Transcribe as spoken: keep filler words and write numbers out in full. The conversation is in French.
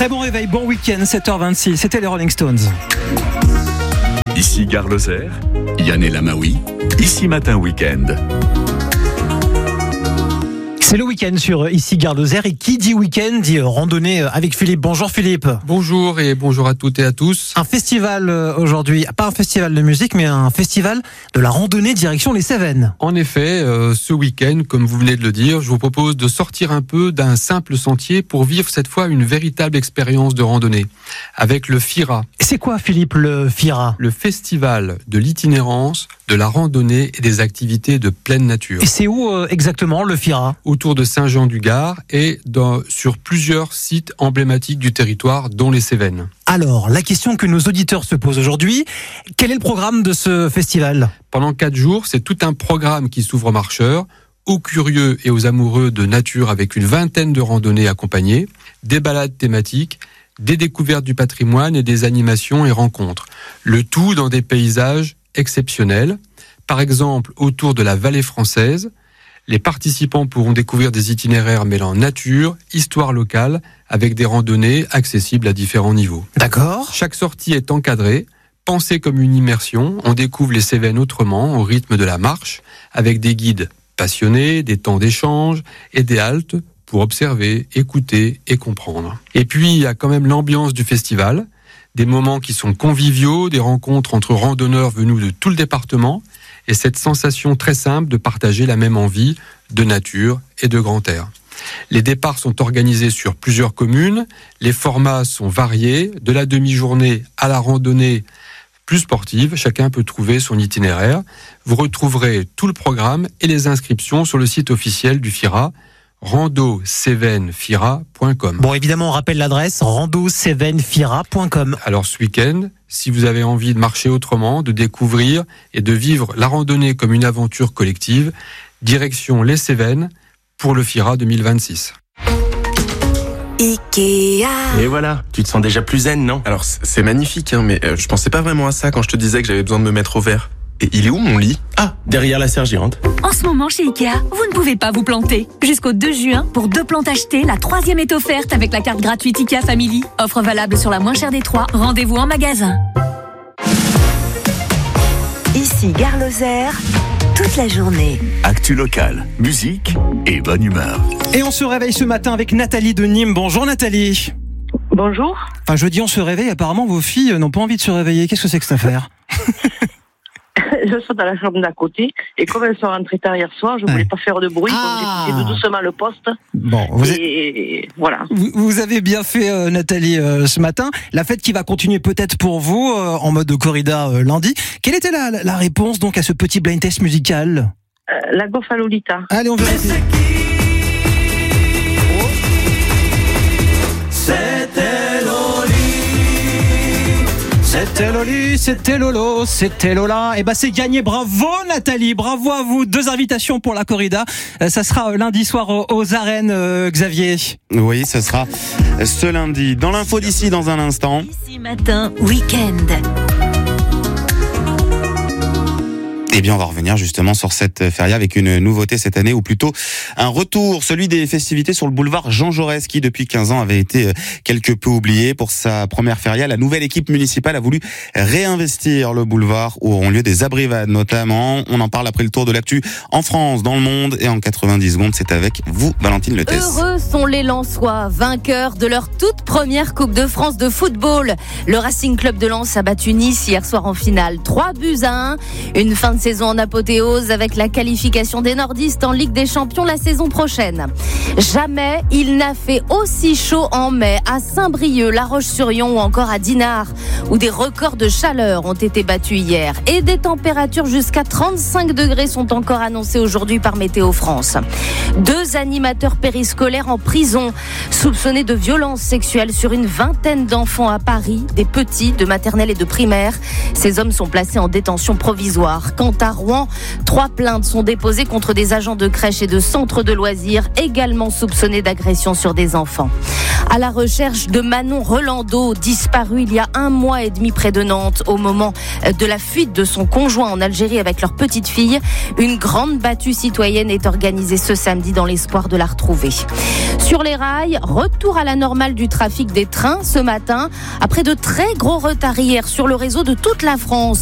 Très bon réveil, bon week-end, sept heures vingt-six, c'était les Rolling Stones. Ici Gare Lozère, Yann et Lamaoui, ici Matin Week-end. C'est le week-end sur Ici Gare Lozère et qui dit week-end dit randonnée avec Philippe. Bonjour Philippe. Bonjour et bonjour à toutes et à tous. Un festival aujourd'hui, pas un festival de musique mais un festival de la randonnée direction les Cévennes. En effet, euh, ce week-end, comme vous venez de le dire, je vous propose de sortir un peu d'un simple sentier pour vivre cette fois une véritable expérience de randonnée avec le FIRA. C'est quoi Philippe le FIRA ? Le festival de l'itinérance, de la randonnée et des activités de pleine nature. Et c'est où euh, exactement le FIRA ? Autour de Saint-Jean-du-Gard et dans, sur plusieurs sites emblématiques du territoire, dont les Cévennes. Alors, la question que nos auditeurs se posent aujourd'hui, quel est le programme de ce festival ? Pendant quatre jours, c'est tout un programme qui s'ouvre aux marcheurs, aux curieux et aux amoureux de nature avec une vingtaine de randonnées accompagnées, des balades thématiques, des découvertes du patrimoine et des animations et rencontres. Le tout dans des paysages exceptionnels. Par exemple, autour de la vallée française, les participants pourront découvrir des itinéraires mêlant nature, histoire locale, avec des randonnées accessibles à différents niveaux. D'accord. Chaque sortie est encadrée, pensée comme une immersion. On découvre les Cévennes autrement, au rythme de la marche, avec des guides passionnés, des temps d'échange et des haltes pour observer, écouter et comprendre. Et puis, il y a quand même l'ambiance du festival, des moments qui sont conviviaux, des rencontres entre randonneurs venus de tout le département, et cette sensation très simple de partager la même envie de nature et de grand air. Les départs sont organisés sur plusieurs communes, les formats sont variés, de la demi-journée à la randonnée plus sportive, chacun peut trouver son itinéraire. Vous retrouverez tout le programme et les inscriptions sur le site officiel du FIRA, rando cévennes fira point com. Bon, évidemment, on rappelle l'adresse rando cévennes fira point com. Alors ce week-end, si vous avez envie de marcher autrement, de découvrir et de vivre la randonnée comme une aventure collective, direction les Cévennes pour le FIRA deux mille vingt-six. Ikea. Et voilà, tu te sens déjà plus zen, non ? Alors c'est magnifique, hein, mais euh, je pensais pas vraiment à ça quand je te disais que j'avais besoin de me mettre au vert. Et il est où mon lit ? Ah, derrière la sergérante. En ce moment chez Ikea, vous ne pouvez pas vous planter. Jusqu'au deux juin, pour deux plantes achetées, la troisième est offerte avec la carte gratuite Ikea Family. Offre valable sur la moins chère des trois. Rendez-vous en magasin. Ici Gare Lozère, toute la journée. Actu locale, musique et bonne humeur. Et on se réveille ce matin avec Nathalie de Nîmes. Bonjour Nathalie. Bonjour. Enfin, je dis on se réveille, apparemment vos filles n'ont pas envie de se réveiller. Qu'est-ce que c'est que cette affaire ? Je suis dans la chambre d'à côté et comme elles sont rentrées tard hier soir, je ne ouais. voulais pas faire de bruit, ah. donc j'ai quitté doucement le poste. Bon, vous, et êtes... voilà. vous, vous avez bien fait euh, Nathalie euh, ce matin. La fête qui va continuer peut-être pour vous euh, en mode corrida euh, lundi. Quelle était la, la réponse donc à ce petit blind test musical ? euh, La Gofa Lolita. Allez, on vérifie. C'était Loli, c'était Lolo, c'était Lola. Et bah c'est gagné, bravo Nathalie, bravo à vous. Deux invitations pour la corrida. Ça sera lundi soir aux arènes, euh, Xavier. Oui, ce sera ce lundi. Dans l'info d'ici dans un instant. Ici matin, week-end. Eh bien, on va revenir justement sur cette feria avec une nouveauté cette année, ou plutôt un retour, celui des festivités sur le boulevard Jean Jaurès, qui depuis quinze ans avait été quelque peu oublié. Pour sa première feria, la nouvelle équipe municipale a voulu réinvestir le boulevard où auront lieu des abrivades notamment. On en parle après le tour de l'actu en France, dans le monde, et en quatre-vingt-dix secondes, c'est avec vous, Valentine Le Thess. Heureux sont les Lensois, vainqueurs de leur toute première Coupe de France de football. Le Racing Club de Lens a battu Nice hier soir en finale, trois buts à un. Une fin de saison en apothéose avec la qualification des nordistes en Ligue des Champions la saison prochaine. Jamais il n'a fait aussi chaud en mai à Saint-Brieuc, La Roche-sur-Yon ou encore à Dinard, où des records de chaleur ont été battus hier. Et des températures jusqu'à trente-cinq degrés sont encore annoncées aujourd'hui par Météo France. Deux animateurs périscolaires en prison, soupçonnés de violences sexuelles sur une vingtaine d'enfants à Paris, des petits de maternelle et de primaire. Ces hommes sont placés en détention provisoire. Quant sont à Rouen. Trois plaintes sont déposées contre des agents de crèche et de centres de loisirs, également soupçonnés d'agression sur des enfants. À la recherche de Manon Rolando, disparue il y a un mois et demi près de Nantes, au moment de la fuite de son conjoint en Algérie avec leur petite fille. Une grande battue citoyenne est organisée ce samedi dans l'espoir de la retrouver. Sur les rails, retour à la normale du trafic des trains ce matin, après de très gros retards hier sur le réseau de toute la France.